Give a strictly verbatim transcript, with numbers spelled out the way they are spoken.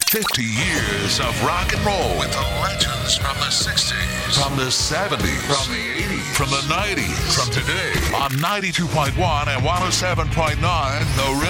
fifty years of rock and roll with the legends from the sixties, from the seventies, from the eighties, from the nineties, from today on ninety-two point one and one oh seven point nine The River.